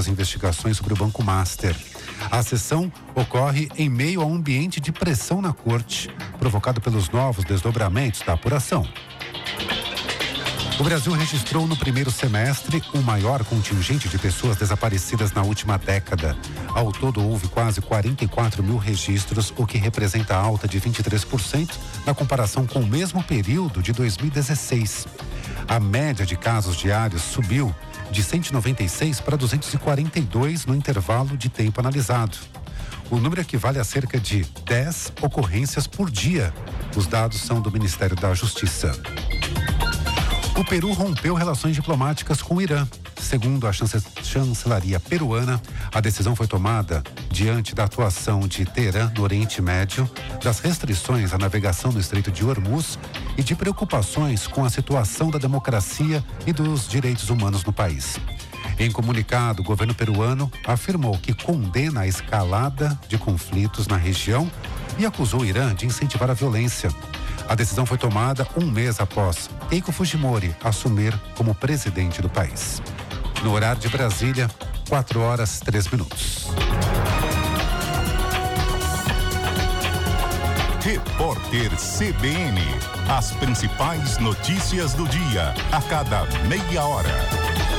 investigações sobre o Banco Master. A sessão ocorre em meio a um ambiente de pressão na corte, provocado pelos novos desdobramentos da apuração. O Brasil registrou no primeiro semestre o maior contingente de pessoas desaparecidas na última década. Ao todo, houve quase 44 mil registros, o que representa alta de 23% na comparação com o mesmo período de 2016. A média de casos diários subiu de 196 para 242 no intervalo de tempo analisado. O número equivale a cerca de 10 ocorrências por dia. Os dados são do Ministério da Justiça. O Peru rompeu relações diplomáticas com o Irã. Segundo a chancelaria peruana, a decisão foi tomada diante da atuação de Teherã no Oriente Médio, das restrições à navegação no Estreito de Hormuz e de preocupações com a situação da democracia e dos direitos humanos no país. Em comunicado, o governo peruano afirmou que condena a escalada de conflitos na região e acusou o Irã de incentivar a violência. A decisão foi tomada um mês após Keiko Fujimori assumir como presidente do país. No horário de Brasília, 4h03. Repórter CBN. As principais notícias do dia, a cada meia hora.